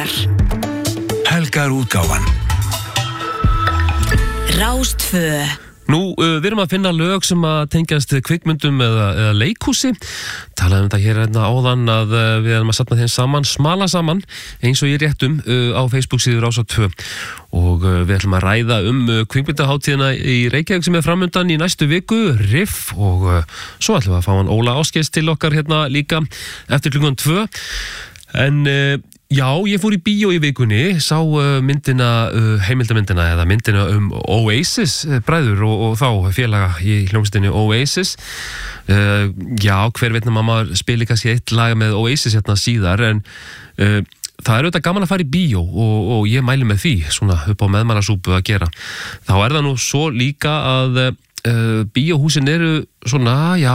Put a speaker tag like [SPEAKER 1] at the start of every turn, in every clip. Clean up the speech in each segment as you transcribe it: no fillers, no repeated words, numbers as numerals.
[SPEAKER 1] okkar.
[SPEAKER 2] Helgar útgáfan.
[SPEAKER 1] Rástvö.
[SPEAKER 3] Nú, við erum að finna lög sem að tengjast kvikmyndum eða leikhúsi. Talaðum þetta hér áðan að við erum að safna þeim saman, smala saman, eins og ég réttum á Facebook síður Rásar 2. Og við ætlum að ræða kvikmyndaháttíðina í Reykjavík sem framundan í næstu viku, Riff, og svo ætlum við að fá hann Óla Ásgeirs til okkar hérna líka eftir klukkan 2. En já, ég fór í bíó í vikunni, sá heimildamyndina eða myndina Oasis bræður og þá félaga í hljómsveitinni Oasis. Já, hver veit nema maður spili kannski eitt lag með Oasis hérna síðar, en það er auðvitað gaman að fara í bíó og ég mæli með því, svona upp á meðmælasúpu að gera. Þá er það nú svo líka að bíóhúsin eru svona, já,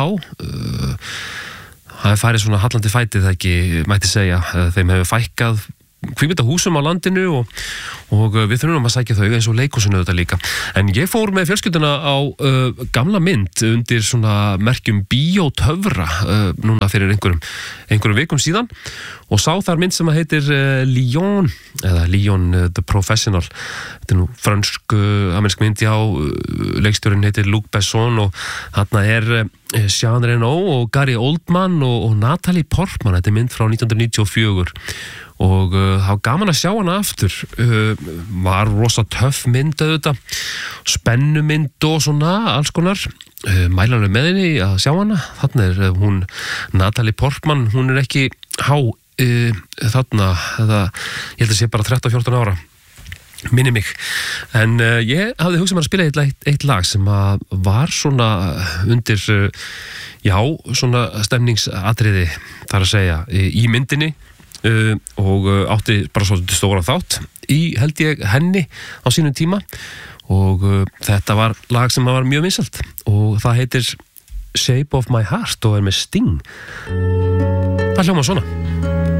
[SPEAKER 3] það er farið svona hallandi fæti, það ekki mætti segja. Þeim hefur fækkað kvikmyndahúsum á landinu og við þurfum að sækja þau eins og leikhúsinu þetta líka. En ég fór með fjölskylduna á gamla mynd undir svona merkjum bíótöfra núna fyrir einhverjum vikum síðan og sá þar mynd sem heitir Lyon The Professional. Þetta er nú frönsk-amersk mynd, já, leikstjórinn heitir Luc Besson og þarna er Jean Reno og Gary Oldman og Natalie Portman. Þetta er mynd frá 1994 og það var gaman að sjá hana aftur. Var rosa töff mynd auðvitað, spennumynd og svona alls konar. Mælanlega með henni að sjá hana. Þarna er hún Natalie Portman, hún er ekki há þarna, ég held að sé bara 13-14 ára, minni mig. En ég hafði hugsað mér að spila eitt lag sem var svona undir, já, svona stemningsatriði, þar að segja, í myndinni og átti bara svolítið stóra þátt í, held ég, henni á sínum tíma og þetta var lag sem var mjög vinsælt og það heitir Shape of My Heart og er með Sting. Það hljómar svona.